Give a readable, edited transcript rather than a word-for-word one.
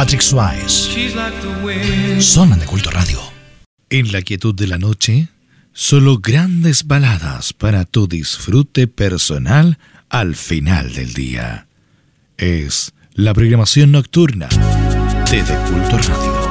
Patrick Swayze. Sonan de Culto Radio. En la quietud de la noche, solo grandes baladas para tu disfrute personal al final del día. Es la programación nocturna de Culto Radio.